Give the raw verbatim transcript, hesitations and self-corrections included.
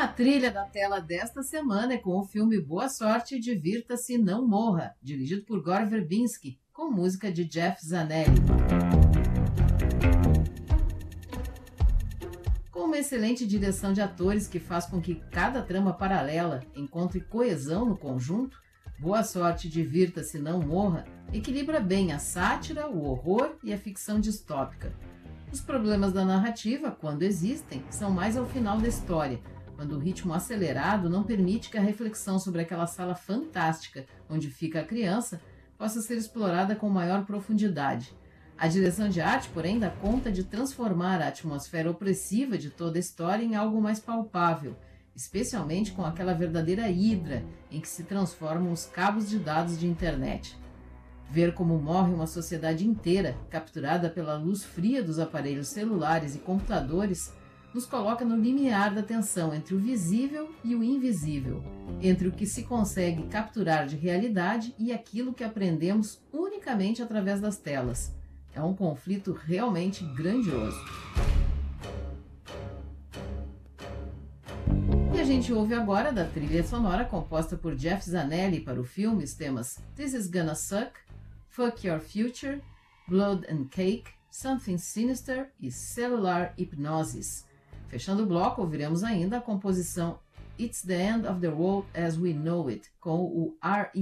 A trilha da tela desta semana é com o filme Boa Sorte, Divirta-se, Não Morra, dirigido por Gore Verbinski, com música de Jeff Zanelli. Com uma excelente direção de atores que faz com que cada trama paralela encontre coesão no conjunto, Boa Sorte, Divirta-se, Não Morra equilibra bem a sátira, o horror e a ficção distópica. Os problemas da narrativa, quando existem, são mais ao final da história, quando o ritmo acelerado não permite que a reflexão sobre aquela sala fantástica onde fica a criança possa ser explorada com maior profundidade. A direção de arte, porém, dá conta de transformar a atmosfera opressiva de toda a história em algo mais palpável, especialmente com aquela verdadeira hidra em que se transformam os cabos de dados de internet. Ver como morre uma sociedade inteira, capturada pela luz fria dos aparelhos celulares e computadores, nos coloca no limiar da tensão entre o visível e o invisível, entre o que se consegue capturar de realidade e aquilo que aprendemos unicamente através das telas. É um conflito realmente grandioso. E a gente ouve agora da trilha sonora composta por Jeff Zanelli para o filme os temas This Is Gonna Suck, Fuck Your Future, Blood and Cake, Something Sinister e Cellular Hypnosis. Fechando o bloco, ouviremos ainda a composição It's the End of the World as We Know It, com o R